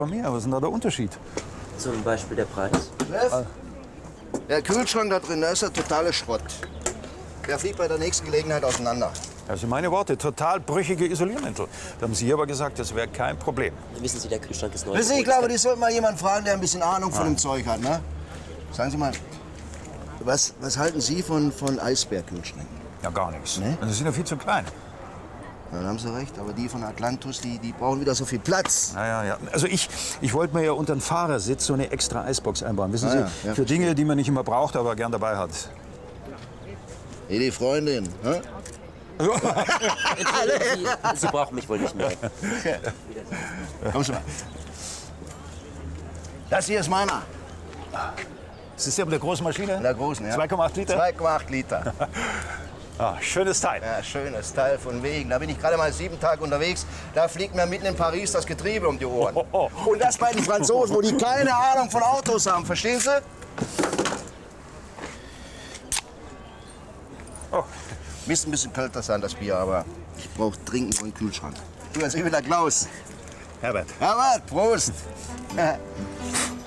mehr. Was ist denn da der Unterschied? Zum Beispiel der Preis. Der Kühlschrank da drin, der ist der totale Schrott. Der fliegt bei der nächsten Gelegenheit auseinander. Das sind meine Worte. Total brüchige Isoliermittel. Da haben Sie hier aber gesagt, das wäre kein Problem. Wissen Sie, der Kühlschrank ist neu. Wissen Sie, ich glaube, die sollten mal jemanden fragen, der ein bisschen Ahnung von dem Zeug hat, ne? Sagen Sie mal, was halten Sie von Eisbärkühlschränken? Ja, gar nichts. Nee? Die sind ja viel zu klein. Ja, dann haben Sie recht, aber die von Atlantus, die brauchen wieder so viel Platz. Ja. Also ich wollte mir ja unter den Fahrersitz so eine extra Eisbox einbauen. Wissen Sie, Ja, für Dinge, die man nicht immer braucht, aber gern dabei hat. Hey, die Freundin, hä? Sie brauchen mich wohl nicht mehr. Okay. Komm schon mal. Das hier ist meiner. Das ist ja mit der großen Maschine? In der großen, ja. 2,8 Liter? 2,8 Liter. Ah, schönes Teil. Ja, schönes Teil von wegen. Da bin ich gerade mal 7 Tage unterwegs. Da fliegt mir mitten in Paris das Getriebe um die Ohren. Und das bei den Franzosen, wo die keine Ahnung von Autos haben. Verstehen Sie? Oh. Müsste ein bisschen kälter sein, das Bier, aber ich brauche dringend einen Kühlschrank. Du, jetzt ich wieder Klaus. Herbert. Herbert, Prost.